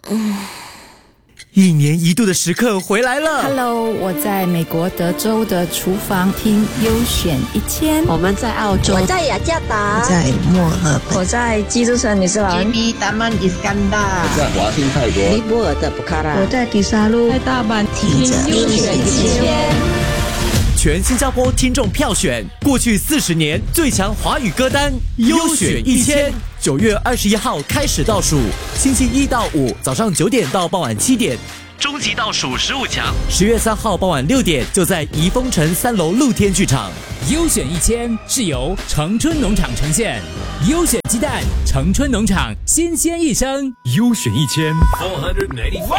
一年一度的时刻回来了。 Hello， 我在美国德州的厨房听优选1000。 我们在澳洲， 我在雅加达， 我在墨尔本， 我在基督城女士廊 ，JB Taman Iskandar， 我在华欣泰国， 尼泊尔的布卡拉， 我在迪沙路， 在大阪听着优选1000。 全新加坡听众票选过去40年最强华语歌单优选1000。9月21号开始倒数，星期1到5早上9点到傍晚7点，终极倒数15强。10月3号傍晚6点就在怡丰城3楼露天剧场。 优选1000是由城春农场呈现，优选鸡蛋，城春农场新鲜一生。 优选1000